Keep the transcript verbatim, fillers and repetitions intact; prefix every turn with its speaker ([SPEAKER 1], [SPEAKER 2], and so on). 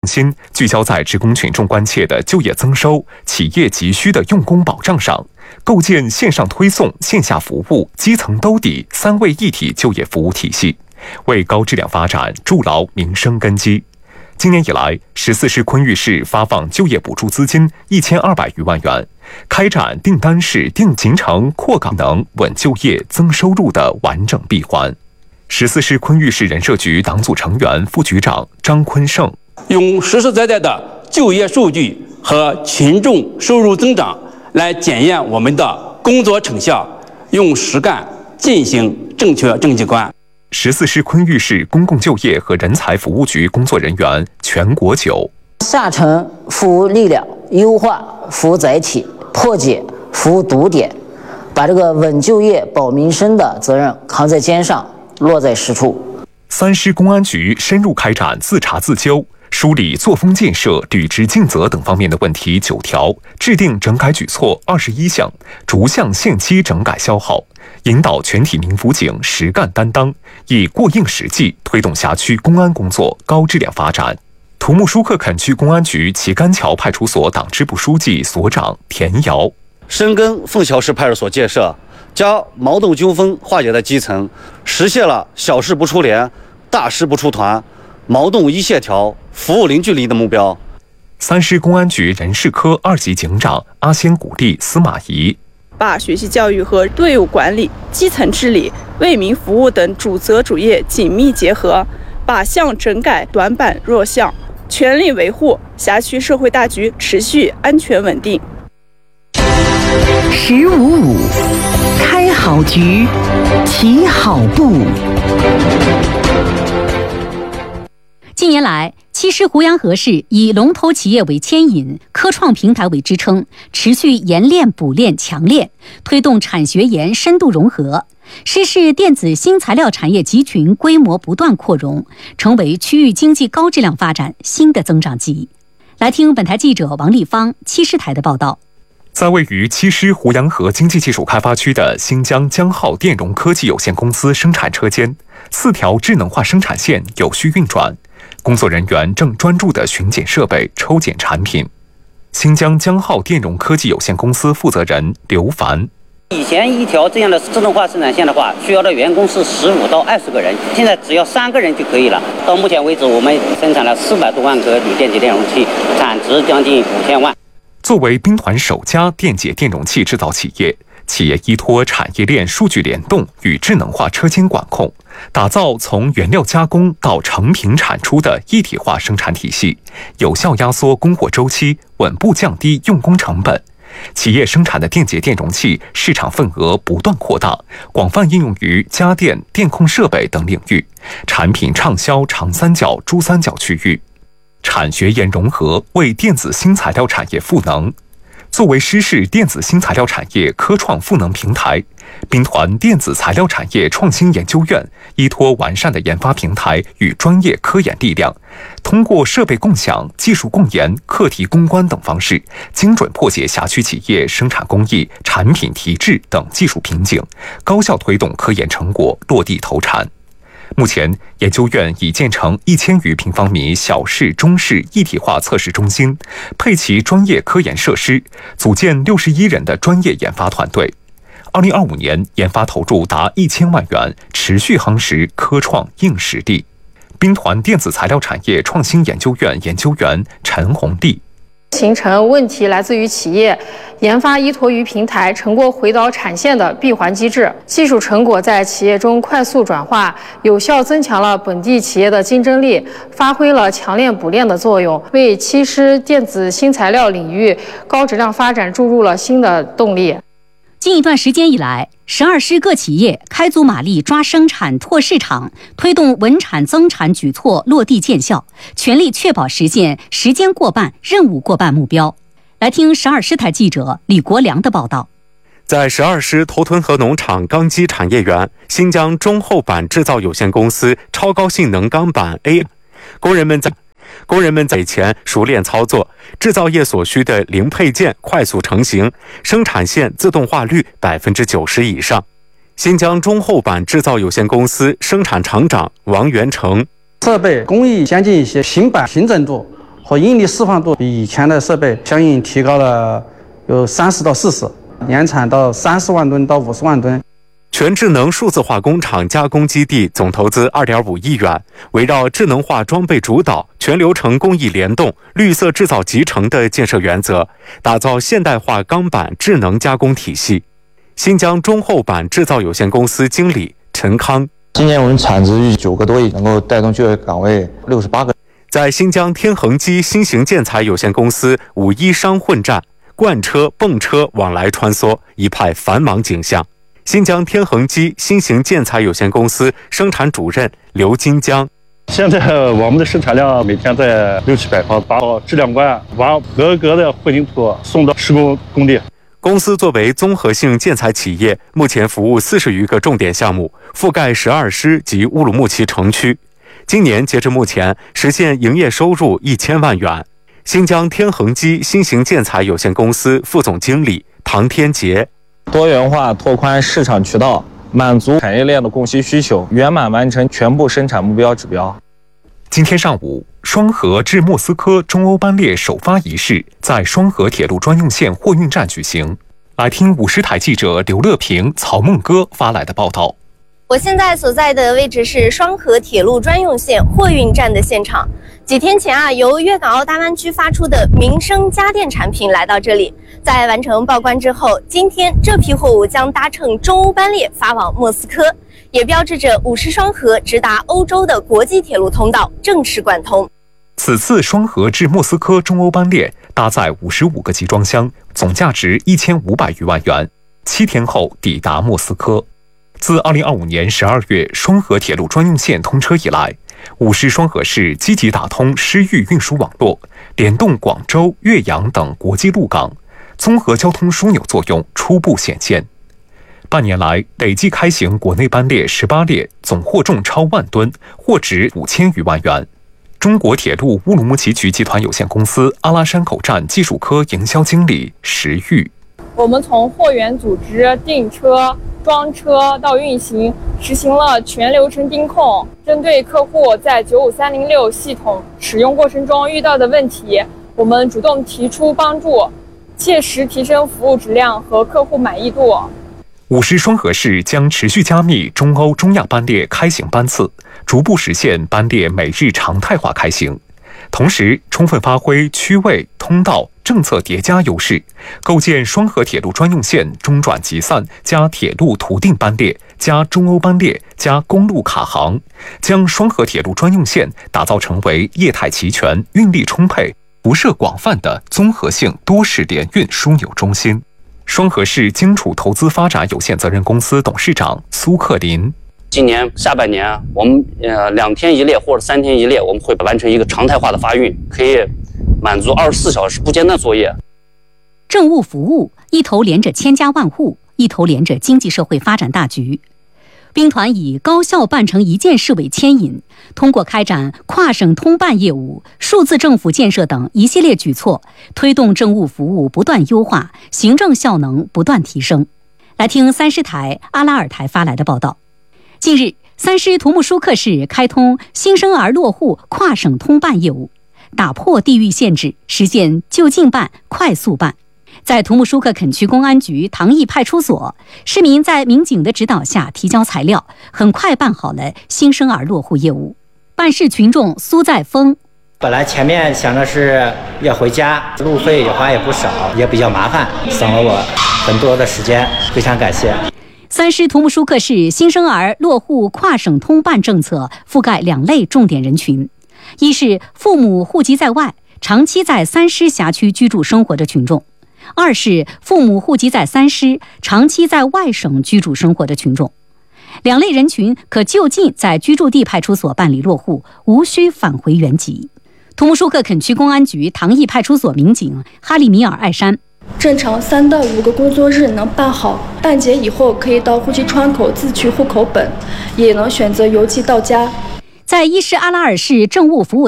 [SPEAKER 1] 心聚焦在职工群众关切的就业增收、企业急需的用工保障上，构建线上推送、线下服务、基层兜底三位一体就业服务体系，为高质量发展筑牢民生根基。今年以来，十四市昆玉市发放就业补助资金一千二百余万元，开展订单式定形成扩岗能、稳就业、增收入的完整闭环。十四市昆玉市人社局党组成员、副局长张坤胜，
[SPEAKER 2] 用实实在在的就业数据和群众收入增长来检验我们的工作成效，用实干进行正确政绩观。
[SPEAKER 1] 十四市昆玉市公共就业和人才服务局工作人员全国九，
[SPEAKER 3] 下沉服务力量，优化服务载体，破解服务堵点，把这个稳就业保民生的责任扛在肩上，落在实处。
[SPEAKER 1] 三师公安局深入开展自查自纠，梳理作风建设、履职尽责等方面的问题九条，制定整改举措二十一项，逐项限期整改消耗，引导全体民辅警实干担当，以过硬实际推动辖区公安工作高质量发展。土木舒克垦区公安局旗杆桥派出所党支部书记、所长田瑶，
[SPEAKER 4] 深耕凤桥市派出所建设，将矛盾纠纷化解在基层，实现了小事不出连、大事不出团、矛盾一协调、服务零距离的目标。
[SPEAKER 1] 三师公安局人事科二级警长阿仙谷地司马仪，
[SPEAKER 5] 把学习教育和队伍管理、基层治理、为民服务等主责主业紧密结合，把项整改短板弱项，全力维护辖区社会大局持续安全稳定。
[SPEAKER 6] 十五五，开好局，起好步。
[SPEAKER 7] 近年来，七师胡杨河市以龙头企业为牵引，科创平台为支撑，持续研练补练强练，推动产学研深度融合。市市电子新材料产业集群规模不断扩容，成为区域经济高质量发展新的增长极。来听本台记者王立芳七师台的报道。
[SPEAKER 1] 在位于七师胡杨河经济技术开发区的新疆江浩电容科技有限公司生产车间，四条智能化生产线有序运转，工作人员正专注地巡检设备、抽检产品。新疆江浩电容科技有限公司负责人刘凡，
[SPEAKER 8] 以前一条这样的自动化生产线的话，需要的员工是十五到二十个人，现在只要三个人就可以了。到目前为止，我们生产了四百多万个锂电解电容器，产值将近五千万。
[SPEAKER 1] 作为兵团首家电解电容器制造企业，企业依托产业链数据联动与智能化车间管控，打造从原料加工到成品产出的一体化生产体系，有效压缩供货周期，稳步降低用工成本。企业生产的电解电容器市场份额不断扩大，广泛应用于家电、电控设备等领域，产品畅销长三角、珠三角区域。产学研融合为电子新材料产业赋能。作为师市电子新材料产业科创赋能平台，兵团电子材料产业创新研究院依托完善的研发平台与专业科研力量，通过设备共享、技术共研、课题攻关等方式，精准破解辖区企业生产工艺、产品提质等技术瓶颈，高效推动科研成果落地投产。目前，研究院已建成一千余平方米小式、中式一体化测试中心，配齐专业科研设施，组建六十一人的专业研发团队。二零二五年，研发投入达一千万元，持续夯实科创硬实力。兵团电子材料产业创新研究院研究员陈红丽。
[SPEAKER 9] 形成问题来自于企业研发依托于平台，成果回导产线的闭环机制，技术成果在企业中快速转化，有效增强了本地企业的竞争力，发挥了强链补链的作用，为七师电子新材料领域高质量发展注入了新的动力。
[SPEAKER 7] 近一段时间以来，十二师各企业开足马力抓生产拓市场，推动稳产增产举措落地见效，全力确保实现时间过半、任务过半目标。来听十二师台记者李国良的报道。
[SPEAKER 10] 在十二师头屯河农场钢机产业园，新疆中厚板制造有限公司超高性能钢板 A， 工人们在工人们在前熟练操作，制造业所需的零配件快速成型，生产线自动化率百分之九十以上。新疆中厚板制造有限公司生产厂长王元成，
[SPEAKER 11] 设备工艺先进一些，新板新整度， 和应力释放度比以前的设备相应提高了有三十到四十，年产到三十万吨到五十万吨。
[SPEAKER 10] 全智能数字化工厂加工基地总投资 二点五亿元，围绕智能化装备主导、全流程工艺联动、绿色制造集成的建设原则，打造现代化钢板智能加工体系。新疆中厚板制造有限公司经理陈康：
[SPEAKER 12] 今年我们产值逾九个多亿，能够带动就业岗位六十八个。
[SPEAKER 10] 在新疆天恒基新型建材有限公司五一商混战，罐车、泵车往来穿梭，一派繁忙景象。新疆天恒基新型建材有限公司生产主任刘金江：
[SPEAKER 13] 现在我们的生产量每天在六七百套，把质量关，把合格的混凝土送到施工工地。
[SPEAKER 10] 公司作为综合性建材企业，目前服务四十余个重点项目，覆盖十二师及乌鲁木齐城区。今年截至目前，实现营业收入一千万元。新疆天恒基新型建材有限公司副总经理唐天杰：
[SPEAKER 14] 多元化拓宽市场渠道，满足产业链的供需需求，圆满完成全部生产目标指标。
[SPEAKER 1] 今天上午，双河至莫斯科中欧班列首发仪式在双河铁路专用线货运站举行。来听五十台记者刘乐平、曹梦歌发来的报道。
[SPEAKER 15] 我现在所在的位置是双河铁路专用线货运站的现场。几天前啊，由粤港澳大湾区发出的民生家电产品来到这里，在完成报关之后，今天这批货物将搭乘中欧班列发往莫斯科，也标志着五十双河直达欧洲的国际铁路通道正式贯通。
[SPEAKER 1] 此次双河至莫斯科中欧班列搭载五十五个集装箱，总价值一千五百余万元，七天后抵达莫斯科。自二零二五年十二月双河铁路专用线通车以来，五十双河市积极打通师域运输网络，联动广州、岳阳等国际陆港，综合交通枢纽作用初步显现。半年来，累计开行国内班列十八列，总货重超万吨，货值五千余万元。中国铁路乌鲁木齐局集团有限公司阿拉山口站技术科营销经理石玉：
[SPEAKER 5] 我们从货源组织、订车、装车到运行，实行了全流程盯控。针对客户在九五三零六系统使用过程中遇到的问题，我们主动提出帮助，切实提升服务质量和客户满意度。
[SPEAKER 1] 五十双河市将持续加密中欧、中亚班列开行班次，逐步实现班列每日常态化开行。同时，充分发挥区位、通道、政策叠加优势，构建双河铁路专用线中转集散加铁路途定班列加中欧班列加公路卡航，将双河铁路专用线打造成为业态齐全、运力充沛、辐射广泛的综合性多式联运枢纽中心。双河市荆楚投资发展有限责任公司董事长苏克林：
[SPEAKER 16] 今年下半年，我们呃两天一列或者三天一列，我们会完成一个常态化的发运，可以满足二十四小时不间断作业。
[SPEAKER 7] 政务服务一头连着千家万户，一头连着经济社会发展大局。兵团以高效办成一件事为牵引，通过开展跨省通办业务、数字政府建设等一系列举措，推动政务服务不断优化，行政效能不断提升。来听三师台、阿拉尔台发来的报道。近日，三师图木舒克市开通新生儿落户跨省通办业务，打破地域限制，实现就近办、快速办。在图木舒克垦区公安局唐邑派出所，市民在民警的指导下提交材料，很快办好了新生儿落户业务。办事群众苏在峰：
[SPEAKER 17] 本来前面想着是要回家，路费也花也不少，也比较麻烦，省了我很多的时间，非常感谢。
[SPEAKER 7] 三师图木舒克市新生儿落户跨省通办政策覆盖两类重点人群，一是父母户籍在外，长期在三师辖区居住生活的群众；二是父母户籍在三师，长期在外省居住生活的群众。两类人群可就近在居住地派出所办理落户，无需返回原籍。图木舒克垦区公安局唐邑派出所民警哈利米尔艾山：
[SPEAKER 18] 正常三到五个工作日能办好，办结以后可以到户籍窗口自取户口本，也能选择邮寄到家。
[SPEAKER 7] 在伊势阿拉尔市政务服务